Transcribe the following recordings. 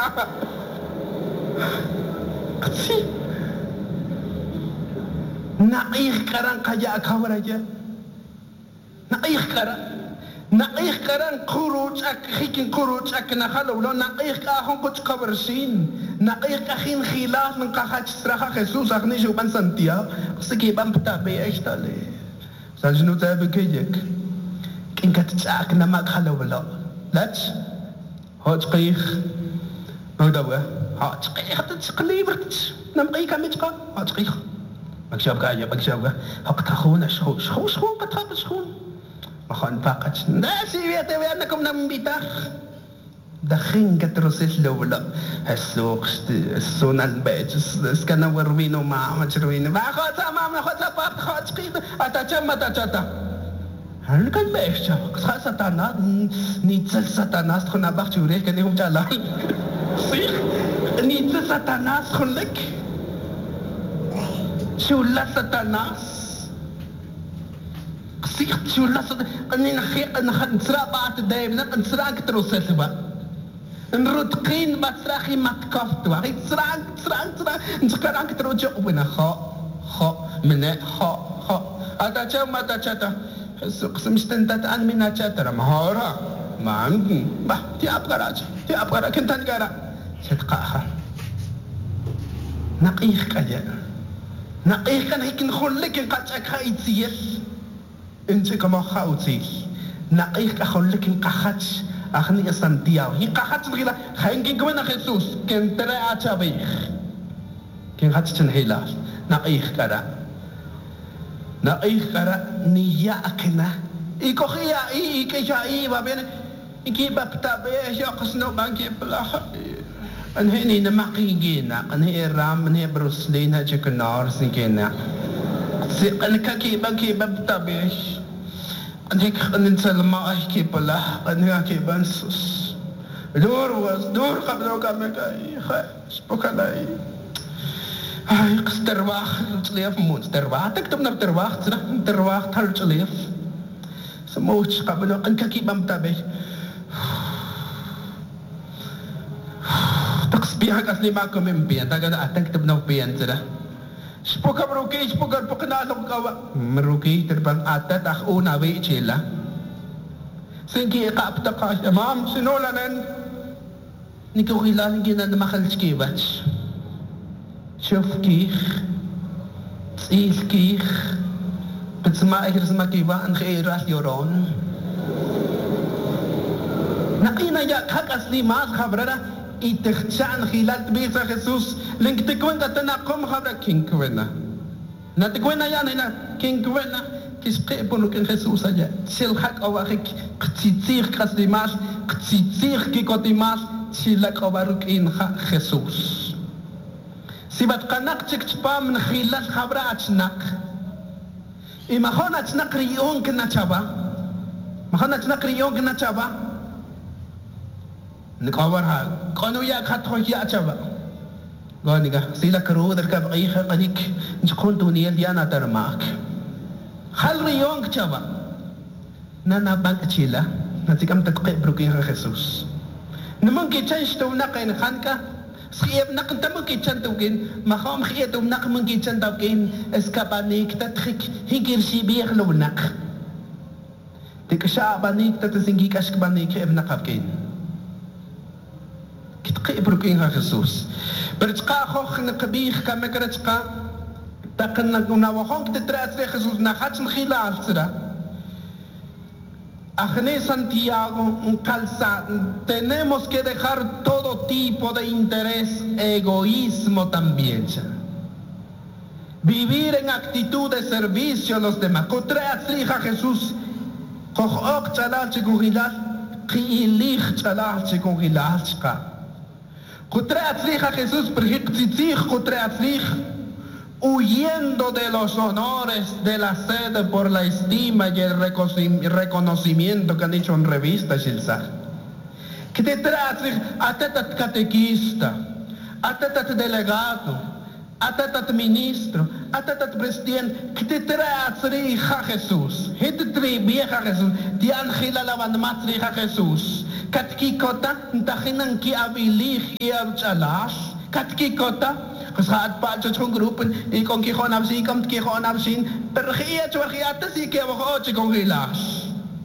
Sí. Naik karan kaya kawaraya. Naik karan kuruchak hikin kuruchak na halawlo naik kahon kuch kawarsin. Naik kahin khilas ng kahach straha Jesus akni juban Santiago. Sige bam tabe estale. Sajnu tabe kayek. Kinkat chak na maghalawlo. Let's hot qih. Magdawa. Hot qih hat qlibert. Nam qih kamit qa. Hot qih. Magshabga hakatahon shkhon katahon mahan pakat nasi viete na kum nambita dakhin katrosis lowla hasuk sonal bej skana warwino ma majrwin ba khata ma khata pa khachqi atachata hal kan becha satana ni satanas khona bach jure kan hum chala sikh ni satanas khulek Chula Satanas. Kasih chula Satanas. Ani nakhitsra ba at dayb na kansra katroses ba. Nrutqin ba tsrahi matkaf tu. Tsrang. Ntskarang katrojo wena kha mene kha. Atachata. Qsimstentat an mina chatara mahara. Man ba tiap kara kintan kara. Setqaha. Naqih kaya. Naik kan hikin khulik in qachak haitiyel inche kama khauti naik ka khulik in qachach akhni Santiago hi qachach ngila khaingin kama Jesus ken tere achabih ken qachach hila naik kara niya akna ikokhia ikja ba ben ikiba tabe ya qasno banki blah Anheni na makigina, anhe ram, anhe Bruce Lee na chikunar singina. Si anka kibab tabish. Anhe kanin salma ay kipala, anhe kiban sus. Dur kablo kami kay spokalay. Ay terwach tlef mun terwach tektum na terwach tal tlef. Samoch kablo anka kibam tabish. Biar kas lima kemimpian, tak ada atang kita benar pian sudah. Sepoka merugi, sepoka penalung kawa merugi terbang atat tak unawi cila. Singki kap tak mam sinolanan. Niku hilang gina makal skibach. Shufkih, ilkih, bersama akhir semakiba an khairat yoron. Nakina ya kak asli mas khabrana. Itikchan khilat bisa Jesus link tikwen tatanakom khabra kinkwena na tikwena yan na kinkwena kisqe pulukin Jesus aja silhak awakik qtsitzir qasdimas qtsitzir kikotimas silak awarukin Jesus sibat qanak chikchpam khilat khabra achnak imahon achnak riyon knachaba Nikawar ha, kanu ya khatho ya chaba. Goniga sila karo darka baiha qanik njkon dunia diana tarmak. Khal riyong chaba. Nana bank chila, natikam takqi bruki Jesus. Naman kichan shto na kain khanka, skiyab na kantam kichan tugin, maham khiyatu na kam kichan tugin, eskapanik tatkhik higir sibiyah lunak. Tikasha banik tatasingi kashbanik ibn qabkin. Kitqi brukin Jesus. Bertqa khokh nqbih kamakratqa taqna nawahon kitrat Jesus na khatn khilal sira. Agne Santiago calza tenemos que dejar todo tipo de interés, egoísmo también. Vivir en actitud de servicio a los demás. Kutrat lija Jesús. Khokh ok chalal chigulal qilich chalal chigulal chqa. Kutrat lija Jesús perhiqtitij kutrat lij huyendo de los honores de la sede por la estima y el reconocimiento que han hecho en revistas Shilzah. Que te trae atetat catequista, atetat delegado, atetat ministro, Atatat Bristien, Kititra Atzriha Jesus, Hitri Vieja Jesus, Dian Hilalavan Matriha Jesus, Katkikota, Tahinan Ki Abilih Chalas, Katkikota, Geschaat Pacho Groepen, ik kon Kichon afzien, komt Kichon afzien, Pergeet, Wargiata, zie ik heb ook kon helaas.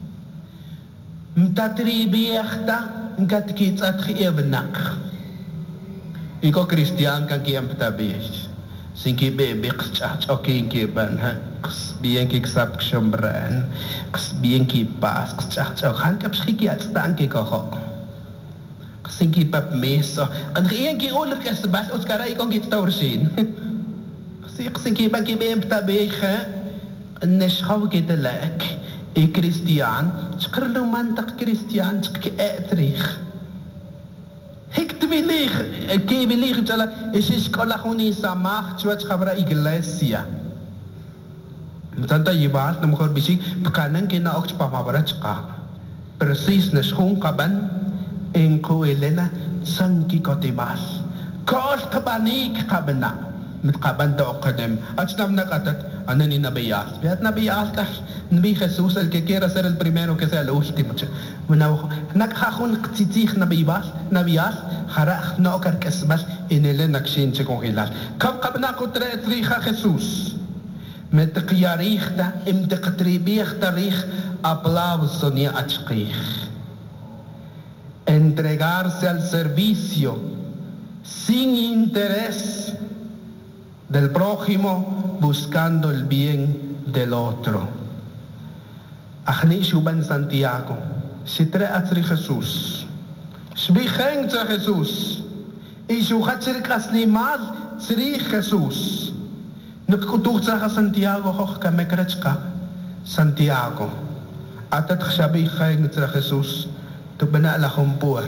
Mtatri Viechta, Katkits at Geevenak. Ik ook Christian kan kiem tabies. Sinki bebe kchach okinki ban ha. Bienki ksap kshambran. Bienki pas kchach han kap schiki at stanki ko. Sinki pap meso. En geenki olik is bas Oscar ik kon git tower zien. Sinki banki bem tabiege. En neschau git de lek. Ik Christian, skrlo man tak Christian sk etrich. Ik te willig, jala, is kolachuni samach, chuach kabra iglesia. Tanta jibaat, nam khor bisi, pekanan kena oks pamabarachka. Precies na schoon kaban, enko elena, sanki kotimas. Kos kabanik kabana, met kaban ta okadem. Achnam nakatat, anani nabiyas. Biat nabiyas kas, nabi Jesus el que quiera ser el primero que sea el último. Nakhakun ktitich nabiyas, harach no okar kesbas in el nakshin se congelar. Kabna kotre trija Jesus. Met de kjarichta im de katribichta rich aplauso ni achqich. Entregarse al servicio sin interés del prójimo, buscando el bien del otro. Achni shuban Santiago, si tre atri Jesús. Shbicheng tra Jesús. Y shuchat circas limad tri Jesús. Nukkutuch tra Santiago hoch kamekrechka. Santiago. Atat shabicheng tra Jesús. Tu bana la humpua.